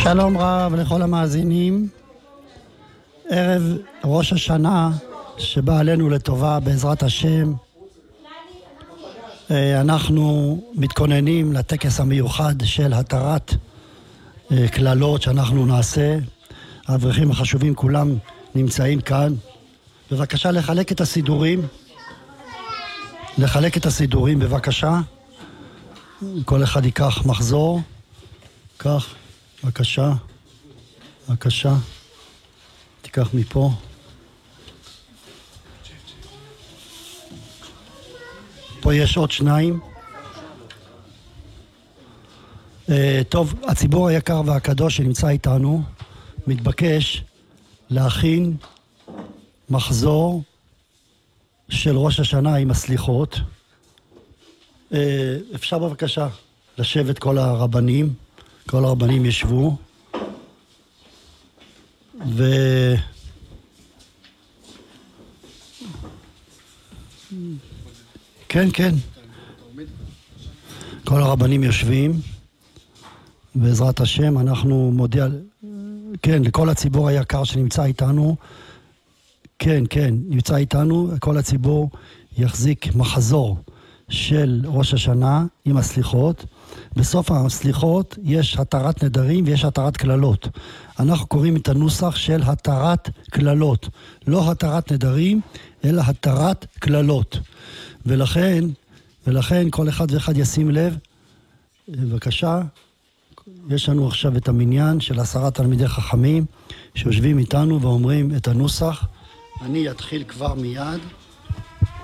שלום רב לכל המאזינים. ערב ראש השנה שבא עלינו לטובה בעזרת השם. אנחנו מתכוננים לטקס המיוחד של התרת כללות שאנחנו נעשה. האברכים החשובים כולם נמצאים כאן. בבקשה לחלק את הסידורים. בבקשה. כל אחד ייקח מחזור. כך, בבקשה. תיקח מפה. פה יש עוד שניים. טוב, הציבור היקר והקדוש שנמצא איתנו מתבקש להכין מחזור של ראש השנה עם הסליחות. אפשר בבקשה לשבת כל הרבנים ישבו. כן. כל הרבנים יושבים. בעזרת השם אנחנו מודיע, לכל הציבור היקר שנמצא איתנו, נמצא איתנו, כל הציבור יחזיק מחזור של ראש השנה עם הסליחות. בסוף הסליחות יש התרת נדרים ויש התרת כללות. אנחנו קוראים את הנוסח של התרת כללות, לא התרת נדרים, אלא התרת כללות. ולכן כל אחד ואחד ישים לב. בבקשה, יש לנו עכשיו את המניין של 10 תלמידי חכמים שיושבים איתנו ואומרים את הנוסח. אני אתחיל כבר מיד.